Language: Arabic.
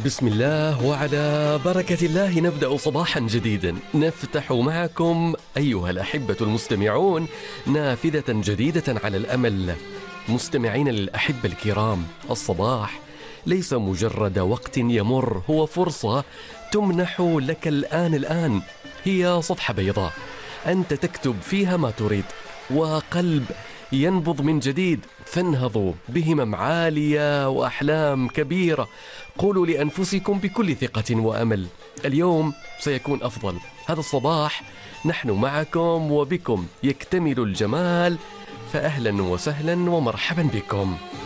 بسم الله وعلى بركة الله نبدأ صباحا جديدا، نفتح معكم أيها الأحبة المستمعون نافذة جديدة على الأمل. مستمعين الأحبة الكرام، الصباح ليس مجرد وقت يمر، هو فرصة تمنح لك الآن. هي صفحة بيضاء أنت تكتب فيها ما تريد، وقلب ينبض من جديد، فانهضوا بهمم عالية وأحلام كبيرة. قولوا لأنفسكم بكل ثقة وأمل: اليوم سيكون أفضل. هذا الصباح نحن معكم وبكم يكتمل الجمال، فأهلا وسهلا ومرحبا بكم.